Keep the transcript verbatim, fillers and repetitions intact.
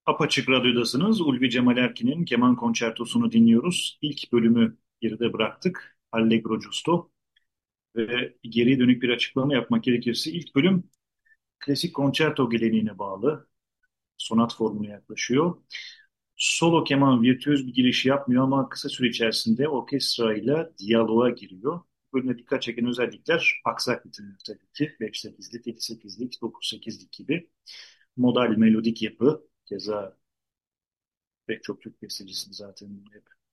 Apaçık Radyo'dasınız. Ulvi Cemal Erkin'in keman konçertosunu dinliyoruz. İlk bölümü geride bıraktık. Allegro Giusto. Ve geriye dönük bir açıklama yapmak gerekirse ilk bölüm klasik konçerto geleneğine bağlı. Sonat formuna yaklaşıyor. Solo keman virtüöz bir giriş yapmıyor ama kısa süre içerisinde orkestrayla diyaloğa giriyor. Bu bölümde dikkat çeken özellikler aksak ritimler tabii ki. beş sekizlik, yedi sekizlik, dokuz sekizlik gibi. Modal melodik yapı. Keza pek çok Türk bestecisini zaten hep